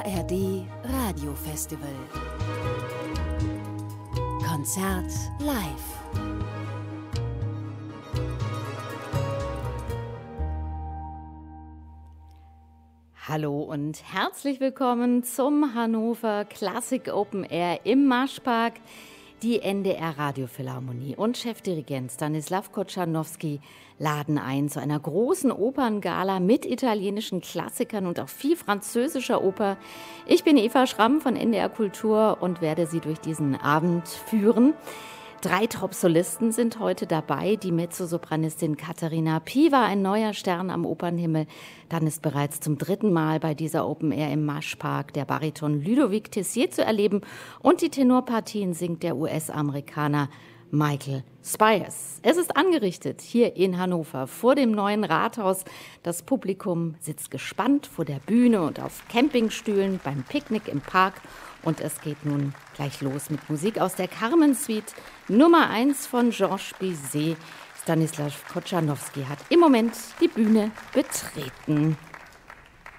ARD Radiofestival. Konzert live. Hallo und herzlich willkommen zum Hannover Classic Open Air im Marschpark. Die NDR Radiophilharmonie und Chefdirigent Stanislav Kotschanowski laden ein zu einer großen Operngala mit italienischen Klassikern und auch viel französischer Oper. Ich bin Eva Schramm von NDR Kultur und werde Sie durch diesen Abend führen. 3 Top-Solisten sind heute dabei. Die Mezzosopranistin Katharina Piva, ein neuer Stern am Opernhimmel. Dann ist bereits zum 3. Mal bei dieser Open Air im Marschpark der Bariton Ludovic Tessier zu erleben. Und die Tenorpartien singt der US-Amerikaner Michael Spires. Es ist angerichtet hier in Hannover vor dem neuen Rathaus. Das Publikum sitzt gespannt vor der Bühne und auf Campingstühlen beim Picknick im Park. Und es geht nun gleich los mit Musik aus der Carmen-Suite Nummer 1 von Georges Bizet. Stanislav Kotschanowski hat im Moment die Bühne betreten.